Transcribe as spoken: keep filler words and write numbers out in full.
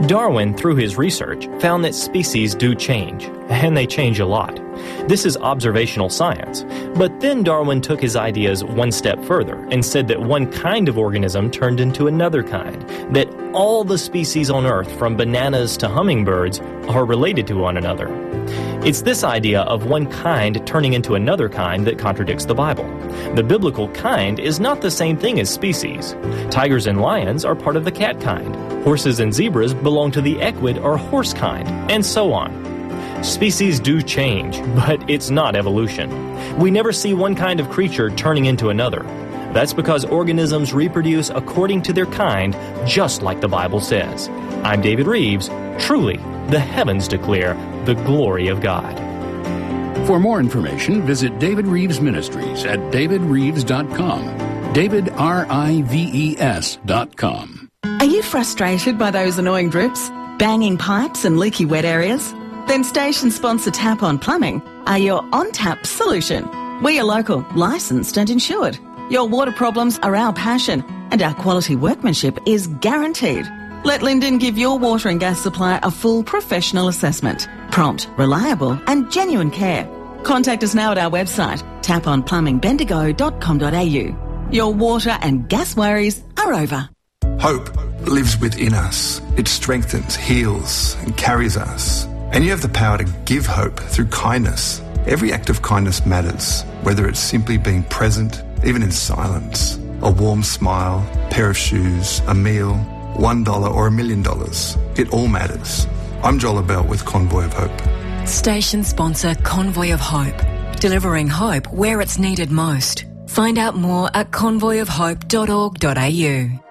Darwin, through his research, found that species do change, and they change a lot. This is observational science. But then Darwin took his ideas one step further and said that one kind of organism turned into another kind, that all the species on Earth, from bananas to hummingbirds, are related to one another. It's this idea of one kind turning into another kind that contradicts the Bible. The biblical kind is not the same thing as species. Tigers and lions are part of the cat kind. Horses and zebras belong to the equid or horse kind, and so on. Species do change, but it's not evolution. We never see one kind of creature turning into another. That's because organisms reproduce according to their kind, just like the Bible says. I'm David Reeves. Truly, the heavens declare the glory of God. For more information, visit David Reeves Ministries at david reeves dot com. David, R I V E S dot com. Are you frustrated by those annoying drips, banging pipes and leaky wet areas? Then station sponsor Tap On Plumbing are your on-tap solution. We are local, licensed and insured. Your water problems are our passion, and our quality workmanship is guaranteed. Let Linden give your water and gas supply a full professional assessment. Prompt, reliable and genuine care. Contact us now at our website, tap on plumbing bendigo dot com dot a u. Your water and gas worries are over. Hope lives within us. It strengthens, heals and carries us. And you have the power to give hope through kindness. Every act of kindness matters, whether it's simply being present, even in silence, a warm smile, pair of shoes, a meal, one dollar or a million dollars. It all matters. I'm Joel Abell with Convoy of Hope. Station sponsor Convoy of Hope, delivering hope where it's needed most. Find out more at convoy of hope dot org dot a u.